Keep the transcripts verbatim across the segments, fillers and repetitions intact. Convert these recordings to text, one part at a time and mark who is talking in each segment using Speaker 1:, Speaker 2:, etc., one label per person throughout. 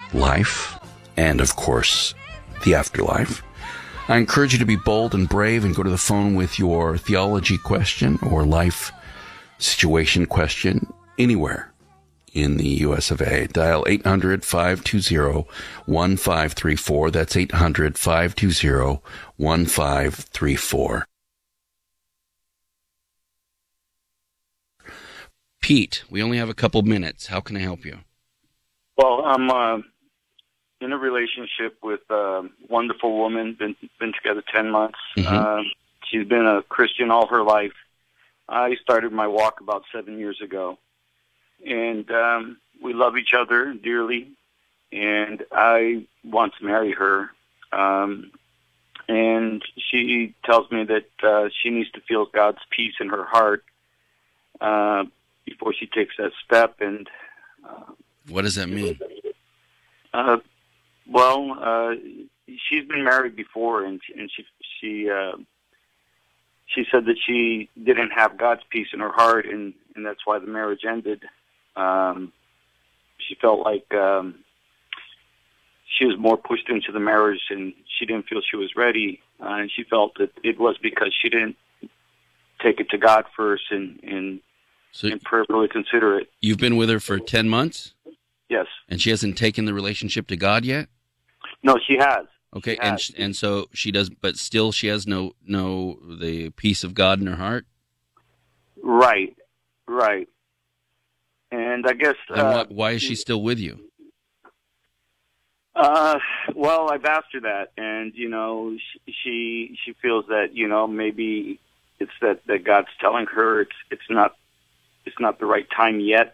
Speaker 1: life, and, of course, the afterlife. I encourage you to be bold and brave and go to the phone with your theology question or life situation question anywhere in the U S of A. Dial eight hundred, five two zero, one five three four. That's eight hundred, five two zero, one five three four. Pete, we only have a couple minutes. How can I help you?
Speaker 2: Well, I'm uh, in a relationship with a wonderful woman, been been together ten months.
Speaker 1: Mm-hmm.
Speaker 2: Uh, she's been a Christian all her life. I started my walk about seven years ago. And um, we love each other dearly, and I want to marry her. Um, and she tells me that uh, she needs to feel God's peace in her heart uh, before she takes that step. And uh,
Speaker 1: what does that mean?
Speaker 2: Uh, well, uh, she's been married before, and and she she uh, she said that she didn't have God's peace in her heart, and, and that's why the marriage ended. Um, she felt like um, she was more pushed into the marriage, and she didn't feel she was ready. Uh, and she felt that it was because she didn't take it to God first and and,
Speaker 1: so
Speaker 2: and prayerfully consider it.
Speaker 1: You've been with her for ten months?
Speaker 2: Yes.
Speaker 1: And she hasn't taken the relationship to God yet?
Speaker 2: No, she has.
Speaker 1: Okay,
Speaker 2: she
Speaker 1: and
Speaker 2: has.
Speaker 1: and so she does, but still she has no no the peace of God in her heart?
Speaker 2: Right, right. And I guess...
Speaker 1: Then
Speaker 2: uh,
Speaker 1: why, why is she still with you?
Speaker 2: Uh, well, I've asked her that, and, you know, she, she she feels that, you know, maybe it's that, that God's telling her it's it's not it's not the right time yet.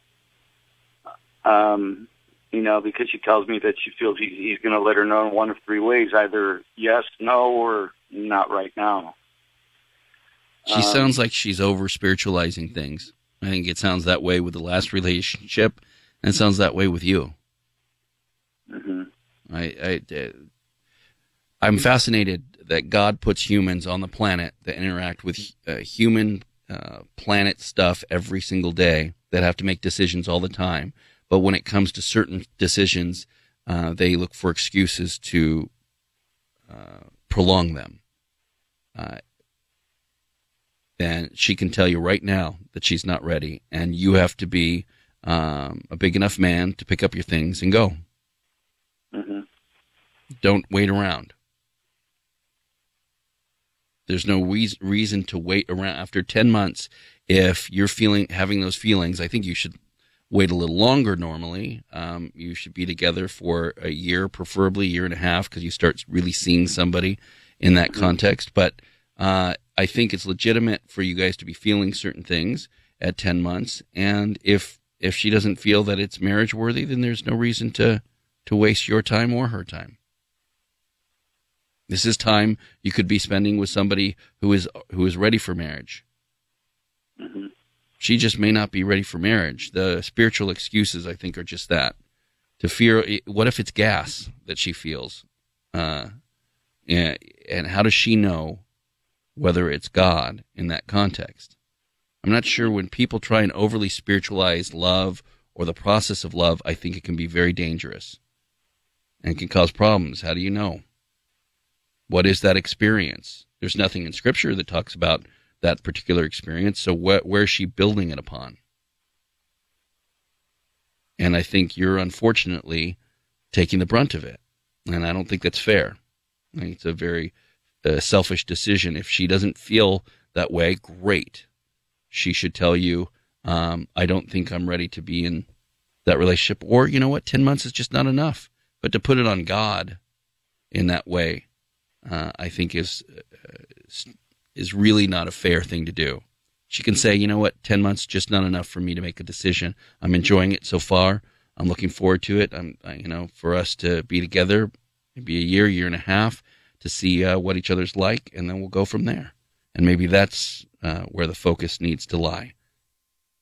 Speaker 2: Um, you know, because she tells me that she feels he's, he's going to let her know in one of three ways, either yes, no, or not right now.
Speaker 1: She
Speaker 2: um,
Speaker 1: sounds like she's over-spiritualizing things. I think it sounds that way with the last relationship, and it sounds that way with you.
Speaker 2: Mm-hmm.
Speaker 1: I, I, uh, I'm fascinated that God puts humans on the planet that interact with uh, human uh, planet stuff every single day, that have to make decisions all the time. But when it comes to certain decisions, uh, they look for excuses to uh, prolong them. Uh, and she can tell you right now that she's not ready, and you have to be um, a big enough man to pick up your things and go.
Speaker 2: Mm-hmm.
Speaker 1: Don't wait around. There's no re- reason to wait around. After ten months, if you're feeling having those feelings, I think you should wait a little longer normally. Um, you should be together for a year, preferably a year and a half, because you start really seeing somebody in that context. But uh, I think it's legitimate for you guys to be feeling certain things at ten months. And if if she doesn't feel that it's marriage worthy, then there's no reason to, to waste your time or her time. This is time you could be spending with somebody who is who is ready for marriage.
Speaker 2: Mm-hmm.
Speaker 1: She just may not be ready for marriage. The spiritual excuses, I think, are just that. To fear, what if it's gas that she feels? Uh, and, and how does she know whether it's God in that context? I'm not sure. When people try and overly spiritualize love or the process of love, I think it can be very dangerous and can cause problems. How do you know? What is that experience? There's nothing in Scripture that talks about that particular experience, so wh- where is she building it upon? And I think you're unfortunately taking the brunt of it, and I don't think that's fair. I think it's a very uh, selfish decision. If she doesn't feel that way, great. She should tell you, um, I don't think I'm ready to be in that relationship. Or, you know what, ten months is just not enough. But to put it on God in that way, uh, I think is uh, is really not a fair thing to do. She can say, you know what, ten months just not enough for me to make a decision. I'm enjoying it so far. I'm looking forward to it. I'm, I, you know, for us to be together, maybe a year, year and a half, to see uh, what each other's like, and then we'll go from there. And maybe that's uh, where the focus needs to lie.